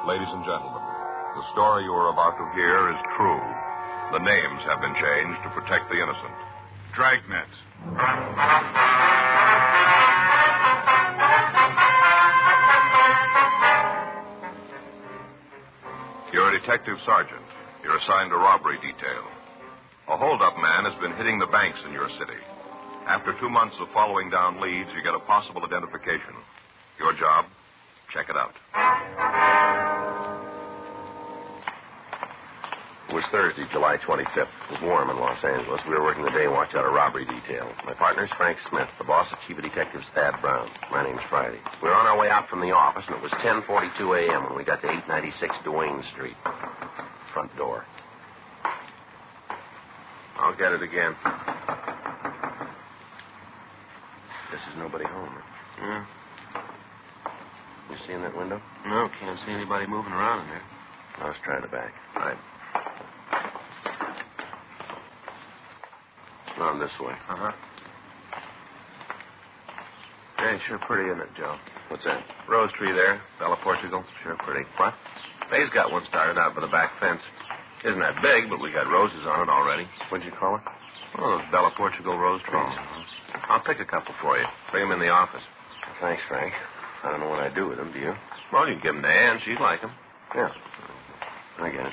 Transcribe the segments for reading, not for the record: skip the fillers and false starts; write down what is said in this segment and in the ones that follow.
Ladies and gentlemen, the story you are about to hear is true. The names have been changed to protect the innocent. Dragnet. You're a detective sergeant. You're assigned a robbery detail. A hold-up man has been hitting the banks in your city. After 2 months of following down leads, you get a possible identification. Your job? Check it out. It was Thursday, July 25th. It was warm in Los Angeles. We were working the day watch out a robbery detail. My partner's Frank Smith. The boss is Chief of Detectives Thad Brown. My name's Friday. We were on our way out from the office, and it was 10:42 a.m. when we got to 896 Duane Street. Front door. I'll get it again. This is nobody home. Yeah. You see in that window? No, can't see anybody moving around in there. Let's try the back. Right. On this way. Uh-huh. Hey, sure pretty, isn't it, Joe? What's that? Rose tree there, Bella Portugal. Sure pretty. What? They's got one started out by the back fence. Isn't that big, but we got roses on it already. What'd you call it? Oh, those Bella Portugal rose trees. Oh. I'll pick a couple for you. Bring them in the office. Thanks, Frank. I don't know what I'd do with them, do you? Well, you can give them to Ann. She'd like them. Yeah. I get it.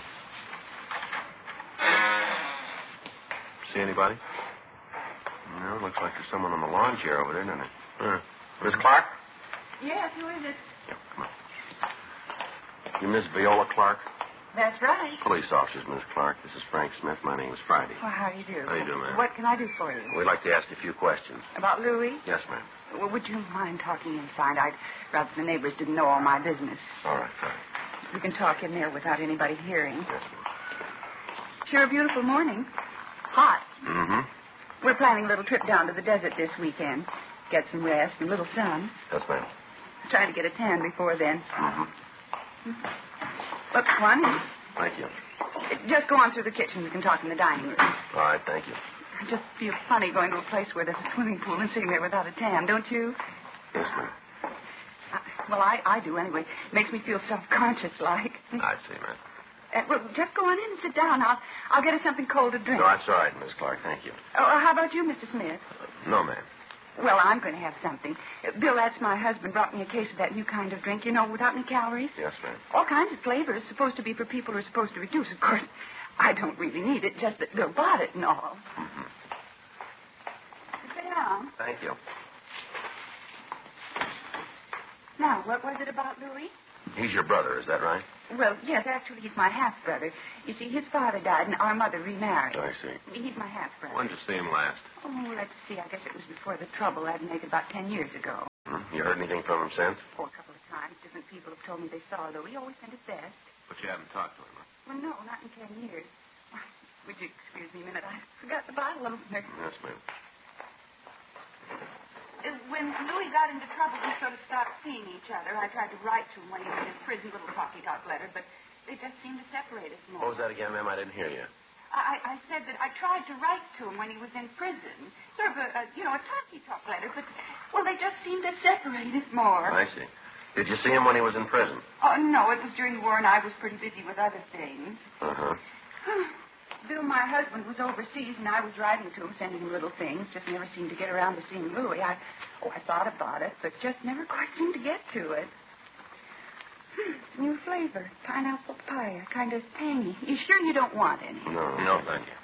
See anybody? No, looks like there's someone on the lawn chair over there, doesn't it? Miss Clark? Yes, who is it? Yeah, come on. You Miss Viola Clark? That's right. Police officers, Miss Clark. This is Frank Smith. My name is Friday. Well, how do you do? How you doing, ma'am? What can I do for you? We'd like to ask you a few questions. About Louis? Yes, ma'am. Well, would you mind talking inside? I'd rather the neighbors didn't know all my business. All right, fine. We can talk in there without anybody hearing. Yes, ma'am. Sure a beautiful morning. Hot. Mm-hmm. We're planning a little trip down to the desert this weekend. Get some rest and a little sun. Yes, ma'am. Trying to get a tan before then. Mm-hmm. Look, one. Thank you. Just go on through the kitchen. We can talk in the dining room. All right, thank you. I just feel funny going to a place where there's a swimming pool and sitting there without a tan, don't you? Yes, ma'am. Well, I do anyway. It makes me feel self-conscious like. I see, ma'am. Well, just go on in and sit down. I'll get us something cold to drink. No, that's all right, Miss Clark. Thank you. Oh, how about you, Mr. Smith? No, ma'am. Well, I'm going to have something. Bill, that's my husband, brought me a case of that new kind of drink, you know, without any calories. Yes, ma'am. All kinds of flavors, supposed to be for people who are supposed to reduce. Of course, I don't really need it, just that Bill bought it and all. Mm-hmm. Sit down. Thank you. Now, what was it about Louis? He's your brother, is that right? Well, yes, actually, he's my half-brother. You see, his father died and our mother remarried. I see. He's my half-brother. When did you see him last? Oh, let's see. I guess it was before the trouble. I'd make it about 10 years ago. You heard anything from him since? Oh, a couple of times. Different people have told me they saw Louis. He always sent his best. But you haven't talked to him, huh? Well, no, not in 10 years. Would you excuse me a minute? I forgot the bottle opener. Yes, ma'am. When Louis got into trouble, we sort of stopped seeing each other. I tried to write to him when he was in prison, little talky-talk letter, but they just seemed to separate us more. What was that again, ma'am? I didn't hear you. I said that I tried to write to him when he was in prison. Sort of a talky-talk letter, but, well, they just seemed to separate us more. I see. Did you see him when he was in prison? Oh, no, it was during the war, and I was pretty busy with other things. Uh-huh. Bill, my husband, was overseas, and I was writing to him, sending him little things. Just never seemed to get around to seeing Louis. I thought about it, but just never quite seemed to get to it. It's a new flavor. Pineapple pie, kind of tangy. You sure you don't want any? No, thank you.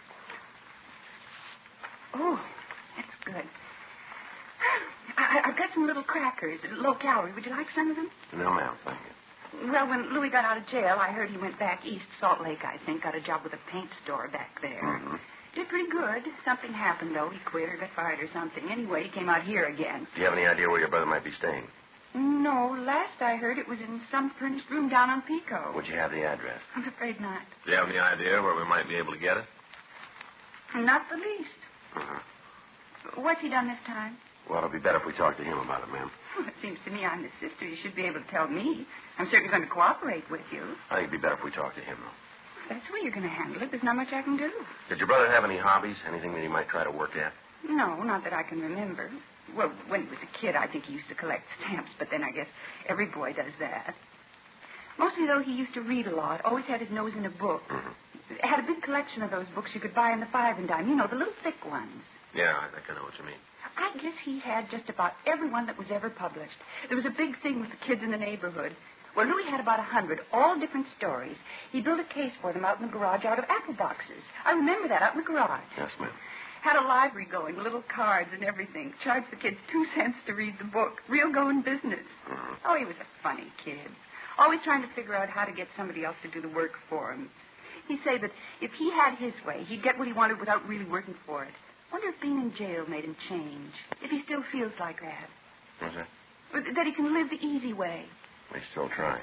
Oh, that's good. I've got some little crackers, low calorie. Would you like some of them? No, ma'am, thank you. Well, when Louis got out of jail, I heard he went back east, Salt Lake, I think. Got a job with a paint store back there. Mm-hmm. Did pretty good. Something happened, though. He quit or got fired or something. Anyway, he came out here again. Do you have any idea where your brother might be staying? No, last I heard it was in some furnished room down on Pico. Would you have the address? I'm afraid not. Do you have any idea where we might be able to get it? Not the least. Uh-huh. What's he done this time? Well, it'll be better if we talk to him about it, ma'am. Well, it seems to me I'm his sister. You should be able to tell me. I'm certainly going to cooperate with you. I think it'd be better if we talk to him, though. That's the way you're going to handle it. There's not much I can do. Did your brother have any hobbies? Anything that he might try to work at? No, not that I can remember. Well, when he was a kid, I think he used to collect stamps, but then I guess every boy does that. Mostly, though, he used to read a lot. Always had his nose in a book. Mm-hmm. Had a big collection of those books you could buy in the 5 and dime. You know, the little thick ones. Yeah, I think I know what you mean. I guess he had just about every one that was ever published. There was a big thing with the kids in the neighborhood. Well, Louis had about 100, all different stories. He built a case for them out in the garage out of apple boxes. I remember that, out in the garage. Yes, ma'am. Had a library going, little cards and everything. Charged the kids 2 cents to read the book. Real going business. Mm-hmm. Oh, he was a funny kid. Always trying to figure out how to get somebody else to do the work for him. He'd say that if he had his way, he'd get what he wanted without really working for it. Wonder if being in jail made him change. If he still feels like that. What's that? But that he can live the easy way. We still try.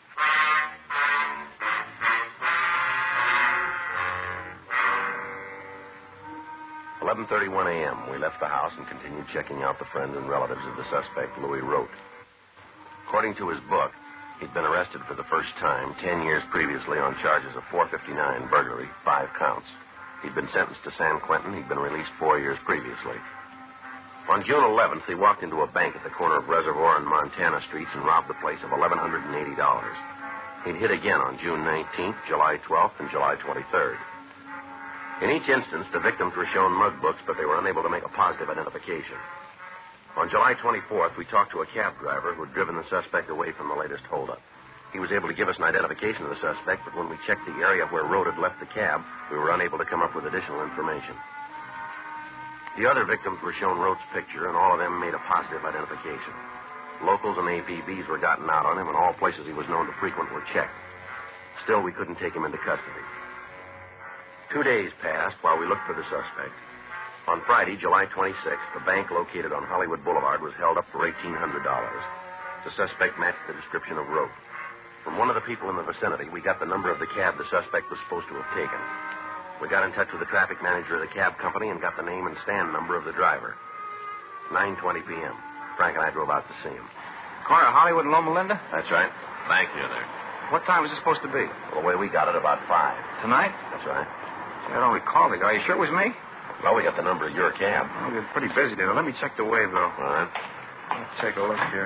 "11:31 a.m. We left the house and continued checking out the friends and relatives of the suspect, Louis Rote. According to his book, he'd been arrested for the first time 10 years previously on charges of 459 burglary, 5 counts. He'd been sentenced to San Quentin. He'd been released 4 years previously. On June 11th, he walked into a bank at the corner of Reservoir and Montana Streets and robbed the place of $1,180. He'd hit again on June 19th, July 12th, and July 23rd. In each instance, the victims were shown mug books, but they were unable to make a positive identification. On July 24th, we talked to a cab driver who had driven the suspect away from the latest holdup. He was able to give us an identification of the suspect, but when we checked the area where Rote had left the cab, we were unable to come up with additional information. The other victims were shown Rote's picture, and all of them made a positive identification. Locals and APBs were gotten out on him, and all places he was known to frequent were checked. Still, we couldn't take him into custody. 2 days passed while we looked for the suspect. On Friday, July 26th, the bank located on Hollywood Boulevard was held up for $1,800. The suspect matched the description of Rote. From one of the people in the vicinity, we got the number of the cab the suspect was supposed to have taken. We got in touch with the traffic manager of the cab company and got the name and stand number of the driver. 9:20 p.m. Frank and I drove out to see him. Corner of Hollywood and Loma Linda? That's right. Bank near there. What time was it supposed to be? Well, the way we got it, about 5. Tonight? That's right. I don't recall the guy. You sure it was me? Well, we got the number of your cab. Oh, you're pretty busy there. Let me check the wave, though. All right. Let's take a look here.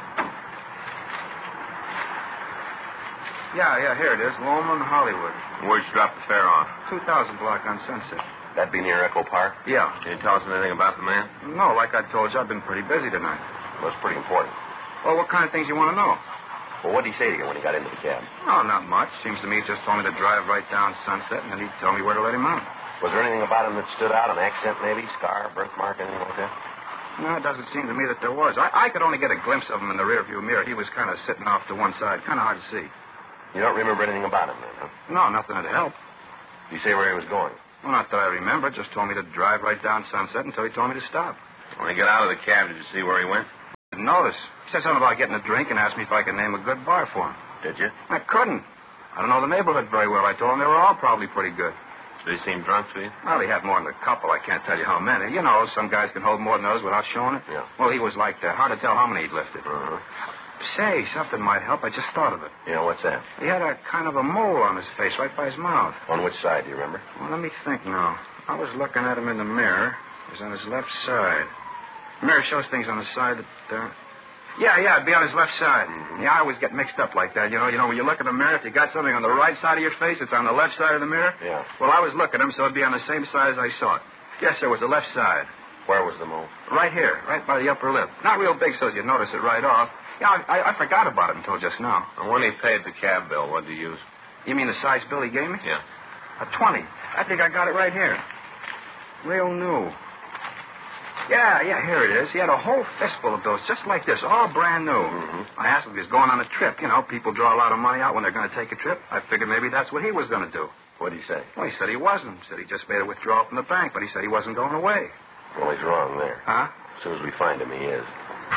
Yeah, here it is. Loma and Hollywood. Where'd you drop the fare off? 2000 block on Sunset. That'd be near Echo Park? Yeah. Can you tell us anything about the man? No, like I told you, I've been pretty busy tonight. Well, it's pretty important. Well, what kind of things you want to know? Well, what did he say to you when he got into the cab? Oh, not much. Seems to me he just told me to drive right down Sunset, and then he'd tell me where to let him out. Was there anything about him that stood out? An accent, maybe? Scar, birthmark, anything like that? No, it doesn't seem to me that there was. I could only get a glimpse of him in the rearview mirror. He was kind of sitting off to one side. Kind of hard to see. You don't remember anything about him, then, huh? No, nothing to help. Did he say where he was going? Well, not that I remember. Just told me to drive right down Sunset until he told me to stop. When he got out of the cab, did you see where he went? I didn't notice. He said something about getting a drink and asked me if I could name a good bar for him. Did you? I couldn't. I don't know the neighborhood very well. I told him they were all probably pretty good. Did he seem drunk to you? Well, he had more than a couple. I can't tell you how many. You know, some guys can hold more than others without showing it. Yeah. Well, he was like that. Hard to tell how many he'd lifted. Uh-huh. Say, something might help. I just thought of it. Yeah, what's that? He had a kind of a mole on his face right by his mouth. On which side, do you remember? Well, let me think now. I was looking at him in the mirror. He was on his left side. The mirror shows things on the side that... Yeah, it'd be on his left side. Mm-hmm. Yeah, I always get mixed up like that. You know, when you look in the mirror, if you got something on the right side of your face, it's on the left side of the mirror. Yeah. Well, I was looking at him, so it'd be on the same side as I saw it. Yes, sir, it was the left side. Where was the mole? Right here, right by the upper lip. Not real big so you'd notice it right off. Yeah, I forgot about it until just now. And when he paid the cab bill, what did he use? You mean the size bill he gave me? Yeah. A 20. I think I got it right here. Real new. Yeah, here it is. He had a whole fistful of those, just like this, all brand new. Mm-hmm. I asked him if he was going on a trip. You know, people draw a lot of money out when they're going to take a trip. I figured maybe that's what he was going to do. What did he say? Well, he said he wasn't. He said he just made a withdrawal from the bank, but he said he wasn't going away. Well, he's wrong there. Huh? As soon as we find him, he is.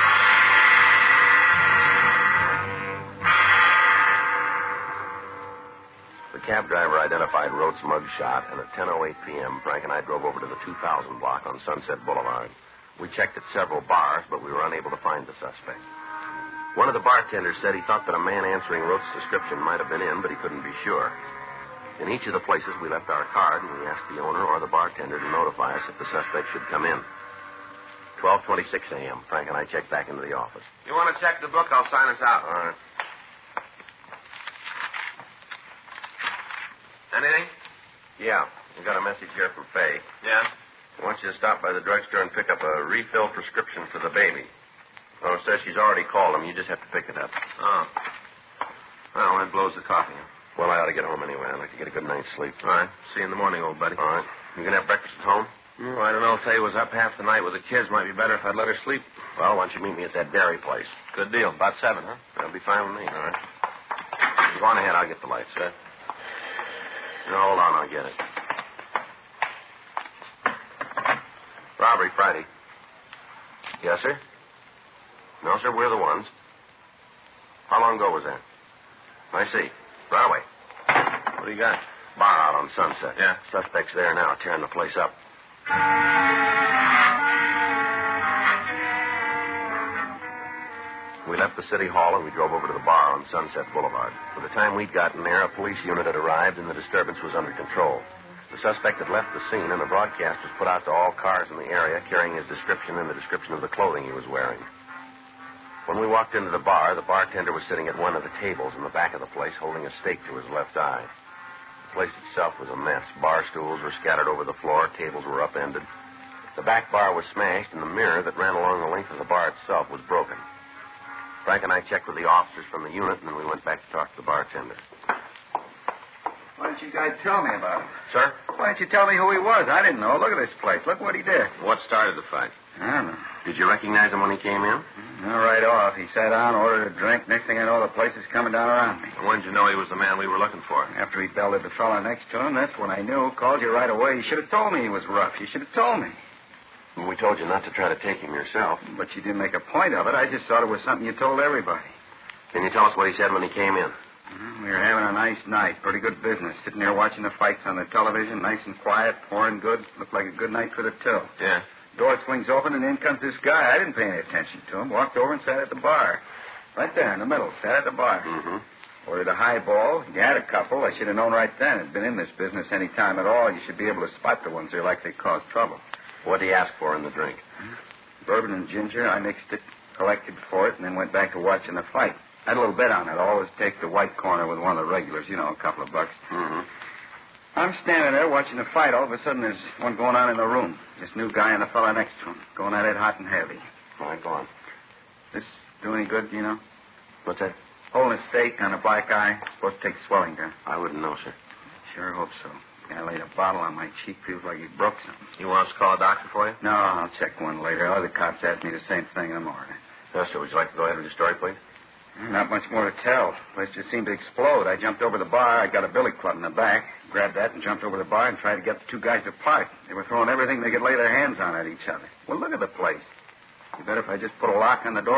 The cab driver identified Rote's mug shot, and at 10:08 p.m., Frank and I drove over to the 2000 block on Sunset Boulevard. We checked at several bars, but we were unable to find the suspect. One of the bartenders said he thought that a man answering Rote's description might have been in, but he couldn't be sure. In each of the places, we left our card, and we asked the owner or the bartender to notify us if the suspect should come in. 12:26 a.m., Frank and I checked back into the office. You want to check the book? I'll sign us out. All right. Anything? Yeah. We got a message here from Faye. Yeah? I want you to stop by the drugstore and pick up a refill prescription for the baby. Oh, it says she's already called him. You just have to pick it up. Oh. Well, that blows the coffee. Well, I ought to get home anyway. I'd like to get a good night's sleep. All right. See you in the morning, old buddy. All right. You going to have breakfast at home? Oh, I don't know. Tell you, was up half the night with the kids. Might be better if I'd let her sleep. Well, why don't you meet me at that dairy place? Good deal. About 7, huh? That'll be fine with me. All right. Go on ahead. I'll get the lights. Sir? No, hold on. I'll get it. Robbery Friday. Yes, sir? No, sir. We're the ones. How long ago was that? I see. Right away. What do you got? Bar out on Sunset. Yeah. Suspect's there now, tearing the place up. We left the city hall and we drove over to the bar on Sunset Boulevard. By the time we'd gotten there, a police unit had arrived and the disturbance was under control. The suspect had left the scene and a broadcast was put out to all cars in the area carrying his description and the description of the clothing he was wearing. When we walked into the bartender was sitting at one of the tables in the back of the place holding a stake to his left eye. The place itself was a mess. Bar stools were scattered over the floor. Tables were upended. The back bar was smashed, and the mirror that ran along the length of the bar itself was broken. Frank and I checked with the officers from the unit, and then we went back to talk to the bartender. Why didn't you guys tell me about him? Sir? Why didn't you tell me who he was? I didn't know. Look at this place. Look what he did. What started the fight? I don't know. Did you recognize him when he came in? No, right off. He sat down, ordered a drink. Next thing I know, the place is coming down around me. When did you know he was the man we were looking for? After he belted the fella next to him, that's when I knew. Called you right away. You should have told me he was rough. You should have told me. We told you not to try to take him yourself. But you didn't make a point of it. I just thought it was something you told everybody. Can you tell us what he said when he came in? We were having a nice night. Pretty good business. Sitting there watching the fights on the television. Nice and quiet. Pouring good. Looked like a good night for the till. Yeah. Door swings open and in comes this guy. I didn't pay any attention to him. Walked over and sat at the bar. Right there in the middle. Sat at the bar. Mm-hmm. Ordered a highball. You had a couple. I should have known right then. Had been in this business any time at all. You should be able to spot the ones that are likely to cause trouble. What did he ask for in the drink? Bourbon and ginger. I mixed it, collected for it, and then went back to watching the fight. Had a little bet on it. Always take the white corner with one of the regulars. You know, a couple of bucks. Mm-hmm. I'm standing there watching the fight. All of a sudden, there's one going on in the room. This new guy and the fella next to him. Going at it hot and heavy. All right, go on. This do any good, do you know? What's that? Holding a stake on a black eye. Supposed to take swelling down. I wouldn't know, sir. Sure hope so. Guy laid a bottle on my cheek. Feels like he broke something. You want us to call a doctor for you? No, I'll check one later. Other cops asked me the same thing in the morning. Yes, sir. Would you like to go ahead with your story, please? Not much more to tell. The place just seemed to explode. I jumped over the bar. I got a billy club in the back. Grabbed that and jumped over the bar and tried to get the two guys apart. They were throwing everything they could lay their hands on at each other. Well, look at the place. You bet if I just put a lock on the door